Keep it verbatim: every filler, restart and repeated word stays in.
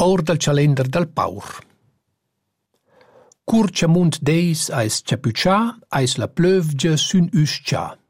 Or dal calender dal paur. Curciamunt deis eis Ciapuccià eis la plövgia sün Üscia.